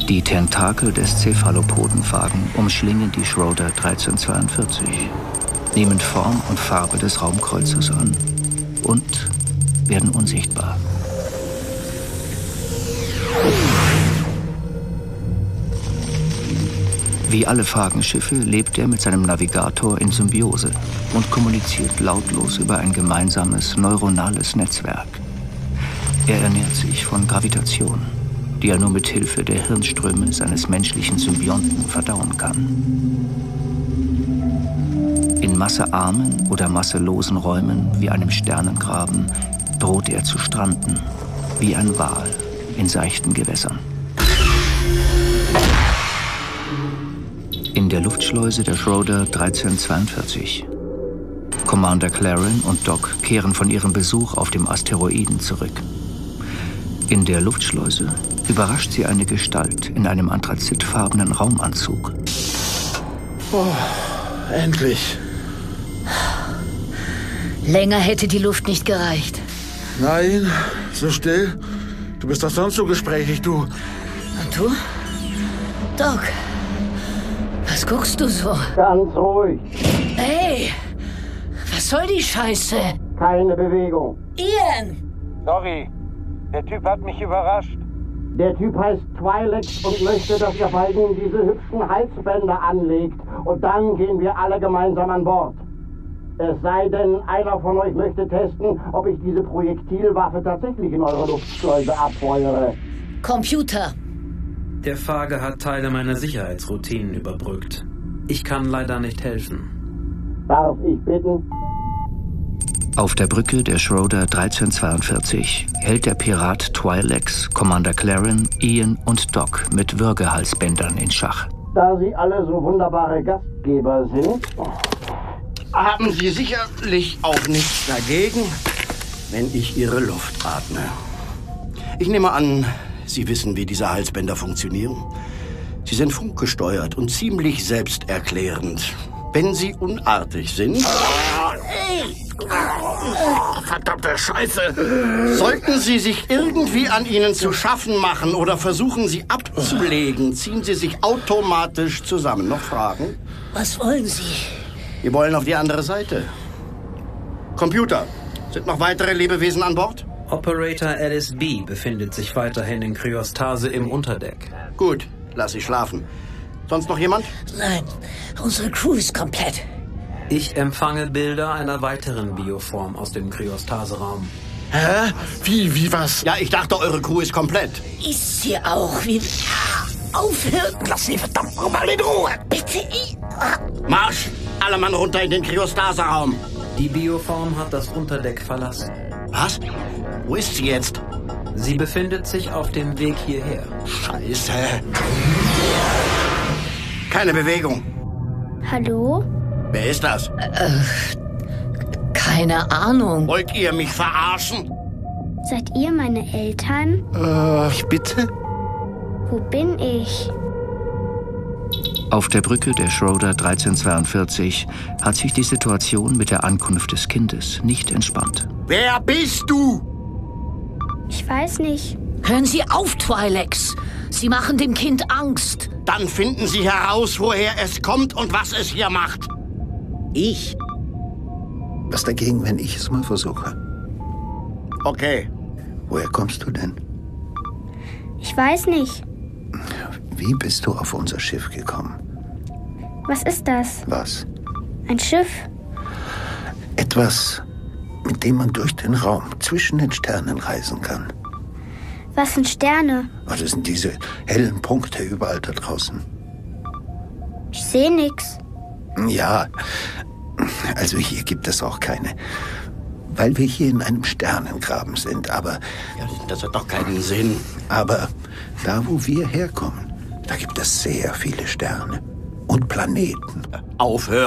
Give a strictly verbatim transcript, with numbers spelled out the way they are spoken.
Die Tentakel des Cephalopodenphagen umschlingen die Schroeder dreizehn-zweiundvierzig, nehmen Form und Farbe des Raumkreuzers an und werden unsichtbar. Wie alle Phagenschiffe lebt er mit seinem Navigator in Symbiose und kommuniziert lautlos über ein gemeinsames neuronales Netzwerk. Er ernährt sich von Gravitation, die er nur mit Hilfe der Hirnströme seines menschlichen Symbionten verdauen kann. In massearmen oder masselosen Räumen wie einem Sternengraben droht er zu stranden, wie ein Wal in seichten Gewässern. In der Luftschleuse der Schroeder dreizehn-zweiundvierzig. Commander Claren und Doc kehren von ihrem Besuch auf dem Asteroiden zurück. In der Luftschleuse überrascht sie eine Gestalt in einem anthrazitfarbenen Raumanzug. Oh, endlich. Länger hätte die Luft nicht gereicht. Nein, so still. Du bist doch sonst so gesprächig, du. Und du? Doc, was guckst du so? Ganz ruhig. Hey, was soll die Scheiße? Keine Bewegung. Ian! Sorry, der Typ hat mich überrascht. Der Typ heißt Twi'lek und möchte, dass ihr beiden diese hübschen Halsbänder anlegt. Und dann gehen wir alle gemeinsam an Bord. Es sei denn, einer von euch möchte testen, ob ich diese Projektilwaffe tatsächlich in eure Luftschleuse abfeuere. Computer. Der Phage hat Teile meiner Sicherheitsroutinen überbrückt. Ich kann leider nicht helfen. Darf ich bitten? Auf der Brücke der Schroeder dreizehn-zweiundvierzig hält der Pirat Twi'lek Commander Claren, Ian und Doc mit Würgehalsbändern in Schach. Da Sie alle so wunderbare Gastgeber sind, haben Sie sicherlich auch nichts dagegen, wenn ich Ihre Luft atme. Ich nehme an, Sie wissen, wie diese Halsbänder funktionieren. Sie sind funkgesteuert und ziemlich selbsterklärend. Wenn Sie unartig sind... Verdammte Scheiße! Sollten Sie sich irgendwie an Ihnen zu schaffen machen oder versuchen, Sie abzulegen, ziehen Sie sich automatisch zusammen. Noch Fragen? Was wollen Sie? Wir wollen auf die andere Seite. Computer, sind noch weitere Lebewesen an Bord? Operator Alice B. befindet sich weiterhin in Kryostase im Unterdeck. Gut, lass sie schlafen. Sonst noch jemand? Nein, unsere Crew ist komplett. Ich empfange Bilder einer weiteren Bioform aus dem Kryostaseraum. Hä? Wie, wie was? Ja, ich dachte, eure Crew ist komplett. Ist sie auch. Wie... Aufhören! Lass sie verdammt nochmal in Ruhe! Bitte! Marsch! Alle Mann runter in den Kryostaseraum! Die Bioform hat das Unterdeck verlassen. Was? Wo ist sie jetzt? Sie befindet sich auf dem Weg hierher. Scheiße. Keine Bewegung. Hallo? Wer ist das? Äh, keine Ahnung. Wollt ihr mich verarschen? Seid ihr meine Eltern? Äh, ich bitte? Wo bin ich? Auf der Brücke der Schroeder dreizehn-zweiundvierzig hat sich die Situation mit der Ankunft des Kindes nicht entspannt. Wer bist du? Ich weiß nicht. Hören Sie auf, Twi'lek. Sie machen dem Kind Angst. Dann finden Sie heraus, woher es kommt und was es hier macht. Ich? Was dagegen, wenn ich es mal versuche? Okay. Woher kommst du denn? Ich weiß nicht. Wie bist du auf unser Schiff gekommen? Was ist das? Was? Ein Schiff? Etwas, mit dem man durch den Raum zwischen den Sternen reisen kann. Was sind Sterne? Was sind diese hellen Punkte überall da draußen? Ich sehe nix. Ja, also hier gibt es auch keine. Weil wir hier in einem Sternengraben sind, aber... Ja, das hat doch keinen Sinn. Aber da, wo wir herkommen, da gibt es sehr viele Sterne und Planeten. Aufhören!